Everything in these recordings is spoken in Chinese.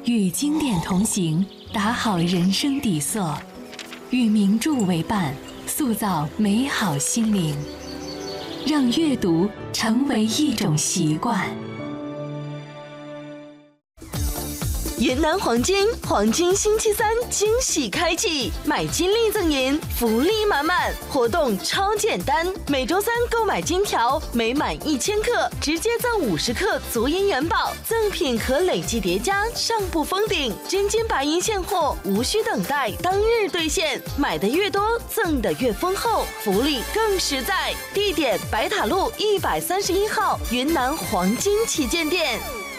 与经典同行，打好人生底色；与名著为伴，塑造美好心灵。让阅读成为一种习惯。 云南黄金星期三惊喜开启，买金立赠银，福利满满，活动超简单。每周三购买金条，每满1000克直接赠50克足银元宝，赠品可累计叠加，上不封顶。真金白银现货，无需等待，当日兑现。买的越多，赠的越丰厚，福利更实在。地点：白塔路131号云南黄金旗舰店。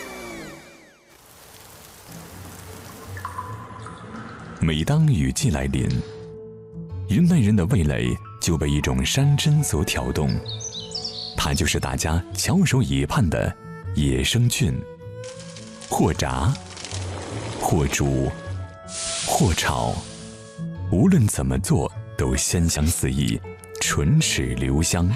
每当雨季来临，云南人的味蕾就被一种山珍所挑动，它就是大家翘首以盼的野生菌。或炸，或煮，或炒，无论怎么做都鲜香四溢，唇齿留香。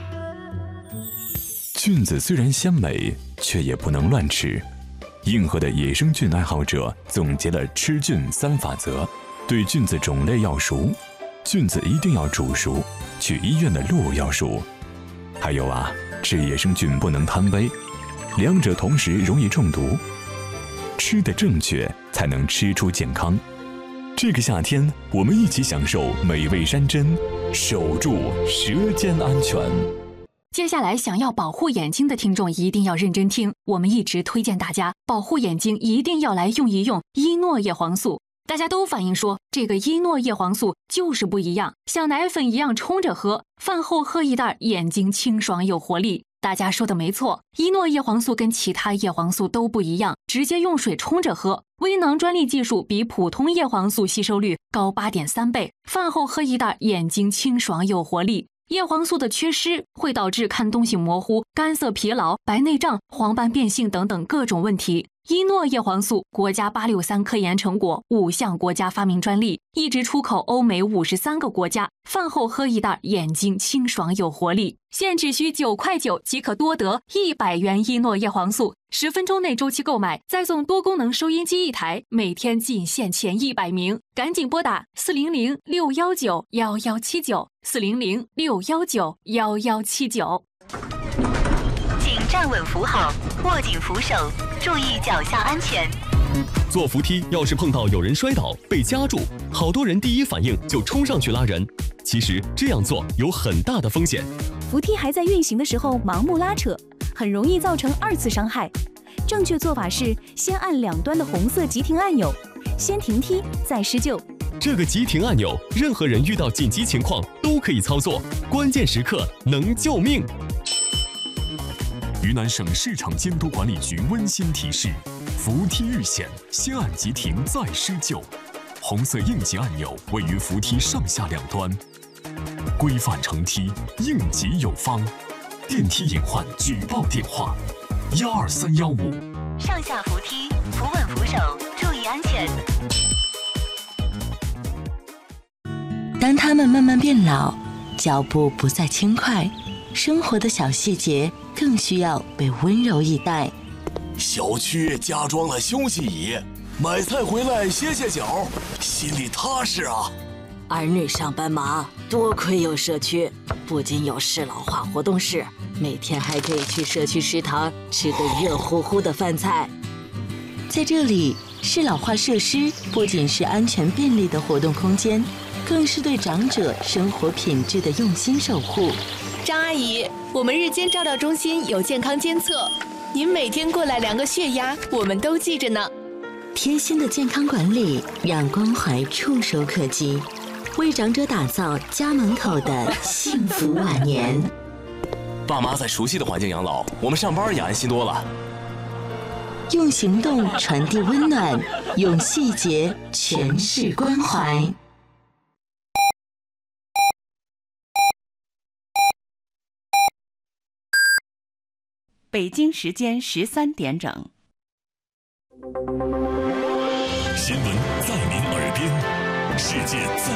菌子虽然鲜美，却也不能乱吃。硬核的野生菌爱好者总结了吃菌3法则：对菌子种类要熟，菌子一定要煮熟，去医院的路要熟。还有啊，吃野生菌不能贪杯，两者同时容易中毒。吃得正确，才能吃出健康。这个夏天，我们一起享受美味山珍，守住舌尖安全。 接下来想要保护眼睛的听众一定要认真听，我们一直推荐大家保护眼睛一定要来用一用伊诺叶黄素。大家都反映说这个伊诺叶黄素就是不一样，像奶粉一样冲着喝，饭后喝一袋，眼睛清爽有活力。大家说的没错，伊诺叶黄素跟其他叶黄素都不一样，直接用水冲着喝。微囊专利技术比普通叶黄素吸收率高8.3倍，饭后喝一袋，眼睛清爽有活力。叶黄素的缺失会导致看东西模糊、干涩疲劳、白内障、黄斑变性等等各种问题。伊诺叶黄素国家863科研成果，5项国家发明专利，一直出口欧美53个国家。饭后喝一袋，眼睛清爽有活力。现只需9.9块即可多得100元伊诺叶黄素，10分钟内周期购买，再送多功能收音机1台，每天仅限前100名，赶紧拨打400-619-1179，400-619-1179。 请站稳扶好，握紧扶手，注意脚下安全。 坐扶梯要是碰到有人摔倒被夹住，好多人第一反应就冲上去拉人，其实这样做有很大的风险。 扶梯还在运行的时候盲目拉扯，很容易造成2次伤害。正确做法是先按两端的红色急停按钮，先停梯再施救。 这个急停按钮，任何人遇到紧急情况都可以操作，关键时刻能救命。 云南省市场监督管理局温馨提示：扶梯遇险，先按急停再施救。红色应急按钮位于扶梯上下两端。规范乘梯，应急有方。电梯隐患举报电话：12315。 上下扶梯，扶稳扶手，注意安全。 当他们慢慢变老，脚步不再轻快，生活的小细节更需要被温柔以待。 小区加装了休息椅，买菜回来歇歇脚，心里踏实啊。 儿女上班忙，多亏有社区，不仅有适老化活动室，每天还可以去社区食堂吃个热乎乎的饭菜。 在这里，适老化设施不仅是安全便利的活动空间，更是对长者生活品质的用心守护。 张阿姨，我们日间照料中心有健康监测，您每天过来量个血压，我们都记着呢。 贴心的健康管理，让关怀触手可及，为长者打造家门口的幸福晚年。 爸妈在熟悉的环境养老，我们上班也安心多了。 用行动传递温暖，用细节诠释关怀。 北京时间13点整。 新闻在您耳边，世界在